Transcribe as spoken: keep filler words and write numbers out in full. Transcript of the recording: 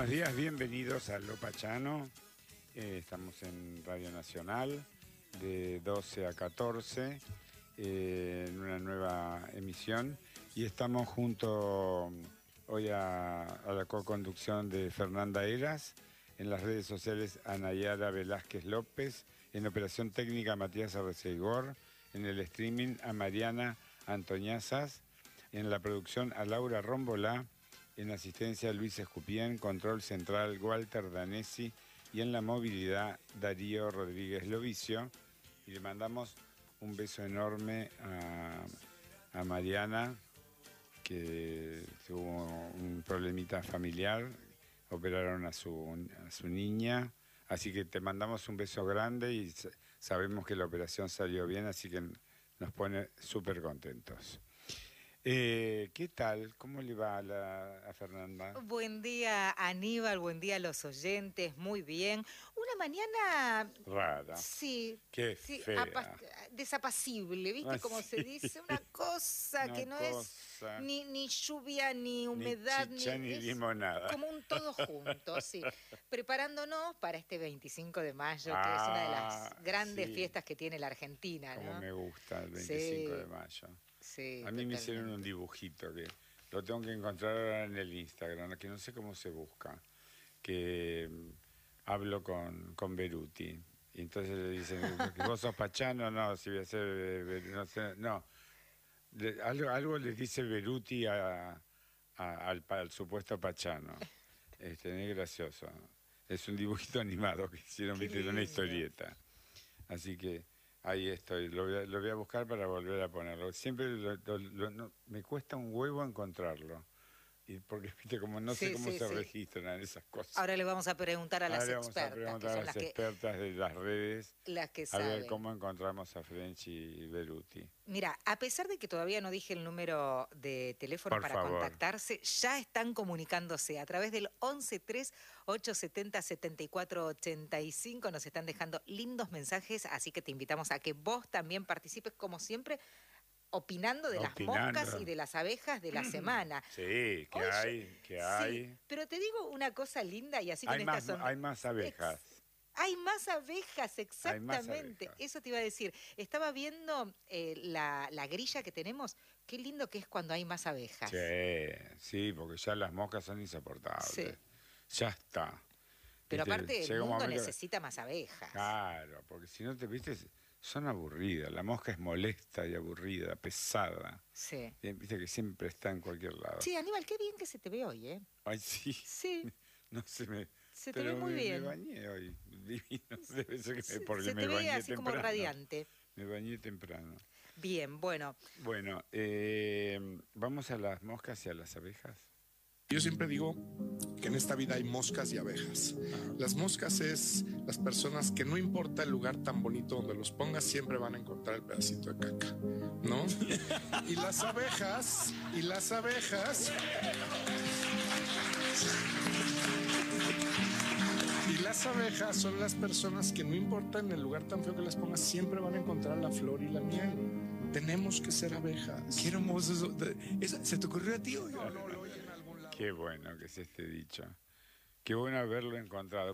Buenos días, bienvenidos a Lo Pachano. Eh, estamos en Radio Nacional de doce a catorce eh, en una nueva emisión y estamos junto hoy a, a la co-conducción de Fernanda Eras, en las redes sociales a Nayara Velázquez López, en operación técnica Matías Arreceigor, en el streaming a Mariana Antoñazas, en la producción a Laura Rombolá, en asistencia Luis Escupien, control central Walter Danesi y en la movilidad Darío Rodríguez Lovicio. Y le mandamos un beso enorme a, a Mariana, que tuvo un problemita familiar, operaron a su, a su niña, así que te mandamos un beso grande y sabemos que la operación salió bien, así que nos pone súper contentos. Eh, ¿Qué tal? ¿Cómo le va a, la, a Fernanda? Buen día, Aníbal, buen día a los oyentes, muy bien. Una mañana... Rara. Sí. Qué sí, fea. Desapacible, ¿viste? Ah, Como sí. se dice, una cosa Una que no cosa. es ni, ni lluvia, ni humedad, ni chicha, ni, ni es limonada. como un todo junto, sí. Preparándonos para este veinticinco de mayo, ah, que es una de las grandes sí. fiestas que tiene la Argentina, Como ¿no? me gusta el veinticinco sí. de mayo. Sí, a mí totalmente. me hicieron un dibujito que lo tengo que encontrar ahora en el Instagram, que no sé cómo se busca, que um, hablo con, con Beruti. Y entonces le dicen, ¿vos sos Pachano? No, si voy a ser... Eh, no, sé, no. Le, algo, algo les dice Beruti a, a, al, al supuesto Pachano. Este, es gracioso. Es un dibujito animado que hicieron, viste, de una historieta. Así que... ahí estoy, lo voy, a, lo voy a buscar para volver a ponerlo. Siempre lo, lo, lo, no, me cuesta un huevo encontrarlo. Y porque, viste, como no sí, sé cómo sí, se sí. registran esas cosas. Ahora le vamos a preguntar a Ahora las le vamos expertas, a preguntar que a son las las que, expertas de las redes, las que a saben. ver cómo encontramos a French y Beruti. Mira, a pesar de que todavía no dije el número de teléfono Por para favor. contactarse, ya están comunicándose a través del once tres ocho setenta setenta y cuatro ochenta y cinco. Nos están dejando lindos mensajes, así que te invitamos a que vos también participes, como siempre, opinando de Opinando. las moscas y de las abejas de la semana. Sí, que Hoy hay, que sí, hay. pero te digo una cosa linda y así Hay con más, esta son... hay más abejas. Ex... Hay más abejas, exactamente. Hay más abejas. Eso te iba a decir. Estaba viendo eh, la, la grilla que tenemos. Qué lindo que es cuando hay más abejas. Sí, sí, porque ya las moscas son insoportables. Sí. Ya está. Pero ¿Viste? aparte el Llega un mundo momento... necesita más abejas. Claro, porque si no te viste, son aburridas. La mosca es molesta y aburrida, pesada. Sí. Viste que siempre está en cualquier lado. Sí, Aníbal, qué bien que se te ve hoy, ¿eh? Ay, sí. Sí. No se me... Se te Pero ve muy me, bien. me bañé hoy. Divino. Debe ser que Se, porque se me te ve bañé así temprano. como radiante. Me bañé temprano. Bien, bueno. Bueno, eh, vamos a las moscas y a las abejas. Yo siempre digo que en esta vida hay moscas y abejas. Las moscas es las personas que no importa el lugar tan bonito donde los pongas, siempre van a encontrar el pedacito de caca, ¿no? Y las abejas, y las abejas... Y las abejas son las personas que no importa en el lugar tan feo que las pongas, siempre van a encontrar la flor y la miel. Tenemos que ser abejas. Qué hermoso eso. ¿Eso ¿Se te ocurrió a ti? No, no, lo oí en algún lado. Qué bueno que es este dicho. Qué bueno haberlo encontrado.